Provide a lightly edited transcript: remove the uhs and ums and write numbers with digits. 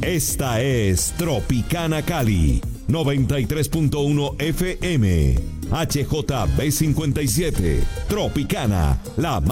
Esta es Tropicana Cali, 93.1 FM, HJB 57, Tropicana, la